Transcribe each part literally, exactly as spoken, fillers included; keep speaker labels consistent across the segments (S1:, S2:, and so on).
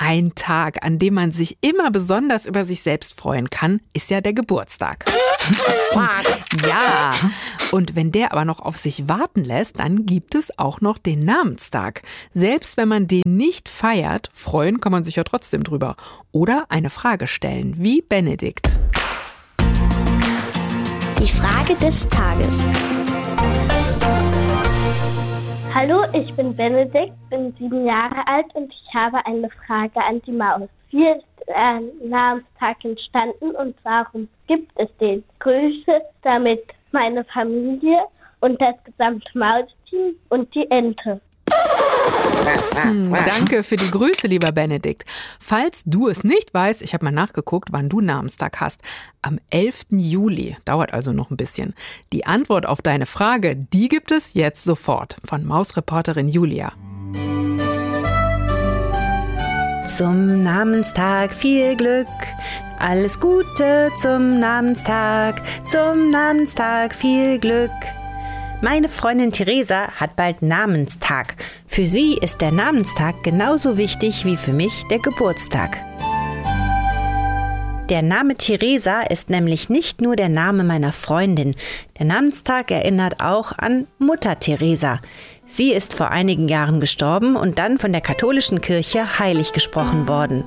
S1: Ein Tag, an dem man sich immer besonders über sich selbst freuen kann, ist ja der Geburtstag. Ja, und wenn der aber noch auf sich warten lässt, dann gibt es auch noch den Namenstag. Selbst wenn man den nicht feiert, freuen kann man sich ja trotzdem drüber. Oder eine Frage stellen, wie Benedikt.
S2: Die Frage des Tages.
S3: Hallo, ich bin Benedikt, bin sieben Jahre alt und ich habe eine Frage an die Maus. Wie ist der Namenstag entstanden und warum gibt es den? Grüße damit meine Familie und das gesamte Mausteam und die Ente.
S1: Hm, danke für die Grüße, lieber Benedikt. Falls du es nicht weißt, ich habe mal nachgeguckt, wann du Namenstag hast. Am elften Juli, dauert also noch ein bisschen. Die Antwort auf deine Frage, die gibt es jetzt sofort von Mausreporterin Julia.
S4: Zum Namenstag viel Glück, alles Gute zum Namenstag, zum Namenstag viel Glück. Meine Freundin Theresa hat bald Namenstag. Für sie ist der Namenstag genauso wichtig wie für mich der Geburtstag. Der Name Theresa ist nämlich nicht nur der Name meiner Freundin. Der Namenstag erinnert auch an Mutter Teresa. Sie ist vor einigen Jahren gestorben und dann von der katholischen Kirche heilig gesprochen worden.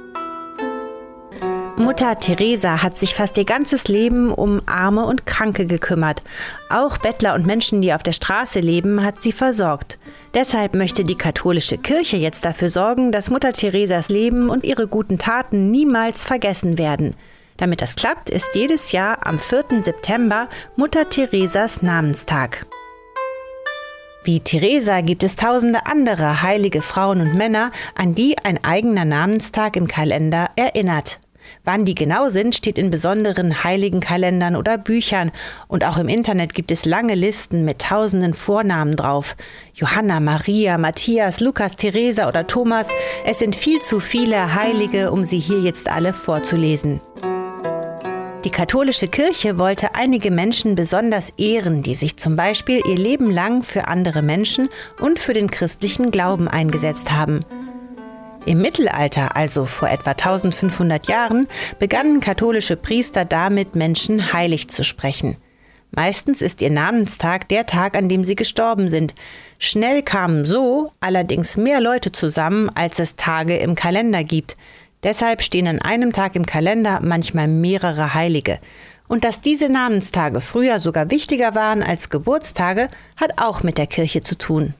S4: Mutter Teresa hat sich fast ihr ganzes Leben um Arme und Kranke gekümmert. Auch Bettler und Menschen, die auf der Straße leben, hat sie versorgt. Deshalb möchte die katholische Kirche jetzt dafür sorgen, dass Mutter Teresas Leben und ihre guten Taten niemals vergessen werden. Damit das klappt, ist jedes Jahr am vierten September Mutter Teresas Namenstag. Wie Teresa gibt es tausende andere heilige Frauen und Männer, an die ein eigener Namenstag im Kalender erinnert. Wann die genau sind, steht in besonderen Heiligenkalendern oder Büchern. Und auch im Internet gibt es lange Listen mit tausenden Vornamen drauf. Johanna, Maria, Matthias, Lukas, Teresa oder Thomas. Es sind viel zu viele Heilige, um sie hier jetzt alle vorzulesen. Die katholische Kirche wollte einige Menschen besonders ehren, die sich zum Beispiel ihr Leben lang für andere Menschen und für den christlichen Glauben eingesetzt haben. Im Mittelalter, also vor etwa eintausendfünfhundert Jahren, begannen katholische Priester damit, Menschen heilig zu sprechen. Meistens ist ihr Namenstag der Tag, an dem sie gestorben sind. Schnell kamen so allerdings mehr Leute zusammen, als es Tage im Kalender gibt. Deshalb stehen an einem Tag im Kalender manchmal mehrere Heilige. Und dass diese Namenstage früher sogar wichtiger waren als Geburtstage, hat auch mit der Kirche zu tun.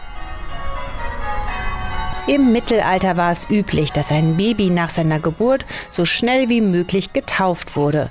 S4: Im Mittelalter war es üblich, dass ein Baby nach seiner Geburt so schnell wie möglich getauft wurde.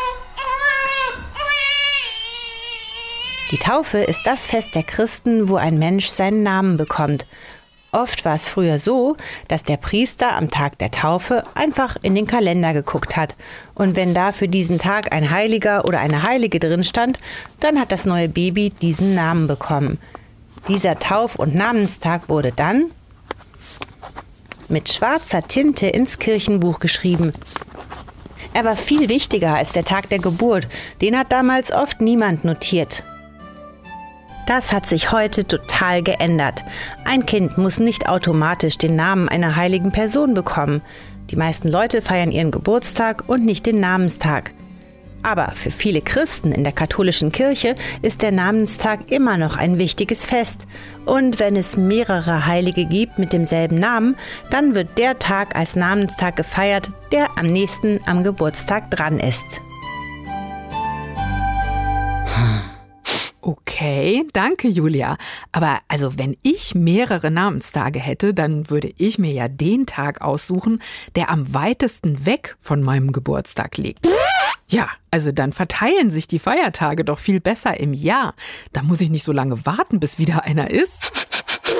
S4: Die Taufe ist das Fest der Christen, wo ein Mensch seinen Namen bekommt. Oft war es früher so, dass der Priester am Tag der Taufe einfach in den Kalender geguckt hat. Und wenn da für diesen Tag ein Heiliger oder eine Heilige drin stand, dann hat das neue Baby diesen Namen bekommen. Dieser Tauf- und Namenstag wurde dann mit schwarzer Tinte ins Kirchenbuch geschrieben. Er war viel wichtiger als der Tag der Geburt. Den hat damals oft niemand notiert. Das hat sich heute total geändert. Ein Kind muss nicht automatisch den Namen einer heiligen Person bekommen. Die meisten Leute feiern ihren Geburtstag und nicht den Namenstag. Aber für viele Christen in der katholischen Kirche ist der Namenstag immer noch ein wichtiges Fest. Und wenn es mehrere Heilige gibt mit demselben Namen, dann wird der Tag als Namenstag gefeiert, der am nächsten am Geburtstag dran ist.
S1: Okay, danke Julia. Aber also wenn ich mehrere Namenstage hätte, dann würde ich mir ja den Tag aussuchen, der am weitesten weg von meinem Geburtstag liegt. Ja, also dann verteilen sich die Feiertage doch viel besser im Jahr. Da muss ich nicht so lange warten, bis wieder einer ist.